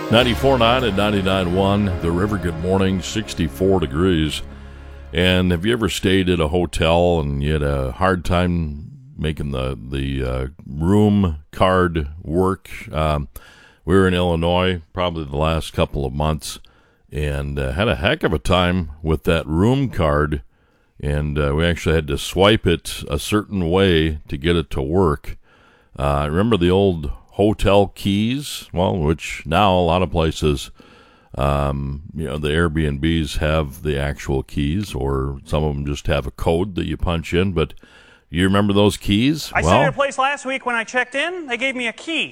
94.9 and 99.1, The River, good morning, 64 degrees. And have you ever stayed at a hotel and you had a hard time making the room card work? We were in Illinois probably the last couple of months and had a heck of a time with that room card. And we actually had to swipe it a certain way to get it to work. Remember the old hotel keys? Well, which now a lot of places, the Airbnbs have the actual keys, or some of them just have a code that you punch in. But you remember those keys? I stayed at a place last week when I checked in. They gave me a key.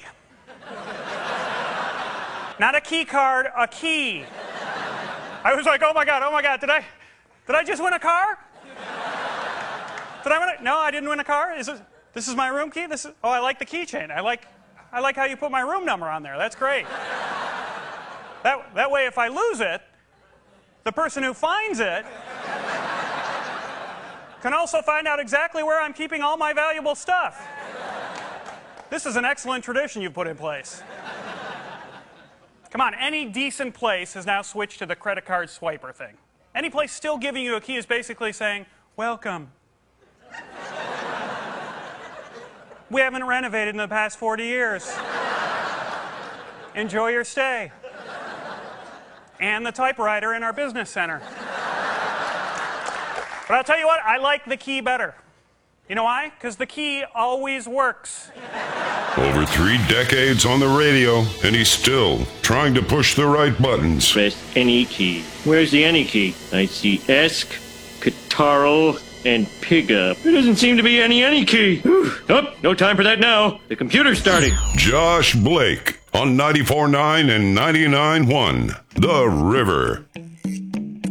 Not a key card, a key. I was like, oh my God, did I just win a car? Did I win it? No, I didn't win a car. This is my room key? I like the keychain. I like how you put my room number on there. That's great. That way, if I lose it, the person who finds it can also find out exactly where I'm keeping all my valuable stuff. This is an excellent tradition you've put in place. Come on, any decent place has now switched to the credit card swiper thing. Any place still giving you a key is basically saying, welcome. We haven't renovated in the past 40 years. Enjoy your stay. And the typewriter in our business center. But I'll tell you what, I like the key better. You know why? Because the key always works. Over 3 decades on the radio, and he's still trying to push the right buttons. Press any key. Where's the any key? I see Esk, Catarl, and Pickup. There doesn't seem to be any key. Oh, no time for that now. The computer's starting. Josh Blake on 94.9 and 99.1, The River.